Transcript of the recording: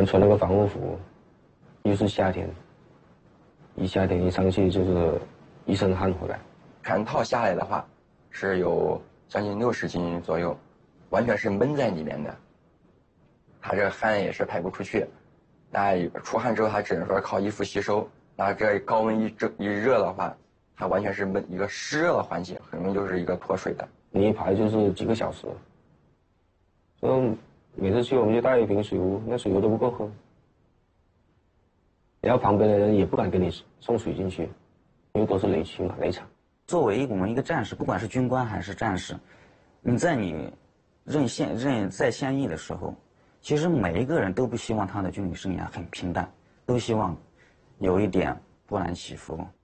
们穿那个防护服，又是夏天，夏天一上去就是一身汗回来。 全套下来的话，是有将近60斤左右，完全是闷在里面的。他这汗也是排不出去，那出汗之后，他只能说靠衣服吸收。那这高温一热的话，它完全是闷一个湿热的环境，很容易就是一个脱水的。 你一排就是几个小时，所以每次去我们就带一瓶水壶，那水壶都不够喝。然后旁边的人也不敢给你送水进去，因为都是雷区嘛，雷场。 作为我们一个战士，不管是军官还是战士，你在在现役的时候，其实每一个人都不希望他的军旅生涯很平淡，都希望有一点波澜起伏。